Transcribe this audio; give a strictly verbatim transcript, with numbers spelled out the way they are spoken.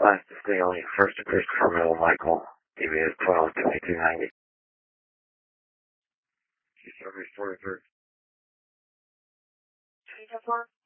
Last is Lee, first to Christopher Middle Michael, D B S twelve twenty-two ninety. Service forty-three. twenty-four.